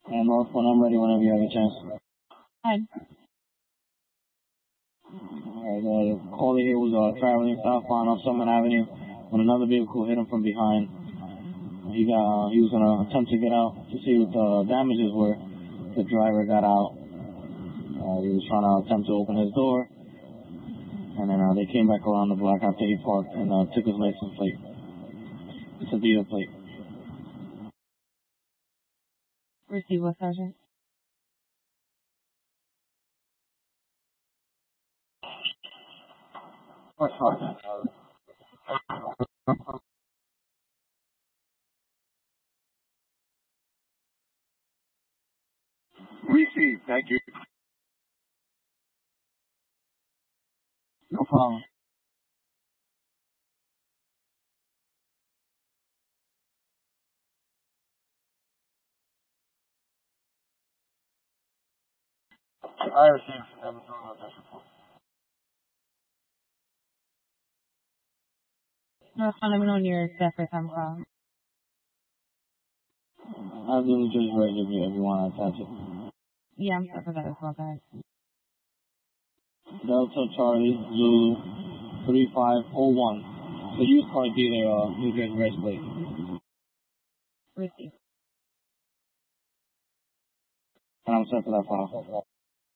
And Northwood, I'm ready whenever you have a chance. Hi. Alright, the caller here was traveling southbound up Summit Avenue when another vehicle hit him from behind. He was gonna attempt to get out to see what the damages were. The driver got out. He was trying to attempt to open his door, and then they came back around the block after he parked and took his license plate. It's a Vita plate. Receive what, Sergeant? Receive, thank you. No problem. I received. No, it's fine. Let me know when you're set for time call. I'll do just right if you want to attach it. Yeah, I'm set for that as well, guys. Delta Charlie Zulu 3501. The used car dealer, New Jersey Red plate. Receive. And I'm set for that file.